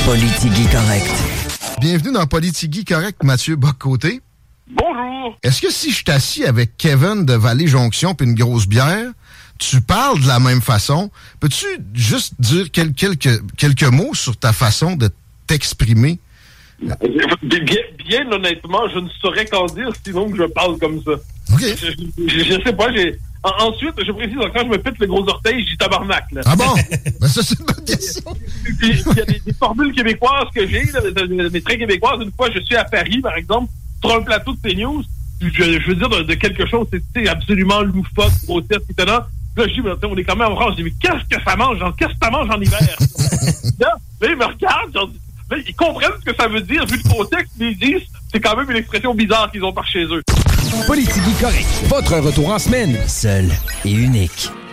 Politigui correct. Bienvenue dans Politigui correct, Mathieu Bock-Côté. Bonjour. Est-ce que si je t'assis avec Kevin de Vallée-Jonction puis une grosse bière, tu parles de la même façon? Peux-tu juste dire quelques mots sur ta façon de t'exprimer? Bien honnêtement, je ne saurais qu'en dire sinon que je parle comme ça. OK. Je sais pas, ensuite, je précise, quand je me pète le gros orteil, je dis tabarnak, là. Ah bon? Ben ça, c'est une bonne question. Puis, il y a des formules québécoises que j'ai, des traits québécoises. Une fois, je suis à Paris, par exemple, sur un plateau de CNews, je veux dire de quelque chose, c'est absolument loufoque, grotesque, étonnant. Là, je dis, mais on est quand même en France. Je dis, mais qu'est-ce que ça mange? Qu'est-ce que ça mange en hiver? là, ils me regardent, genre, là, ils comprennent ce que ça veut dire, vu le contexte, mais ils disent, c'est quand même une expression bizarre qu'ils ont par chez eux. Politigui correct. Votre retour en semaine. Seul et unique.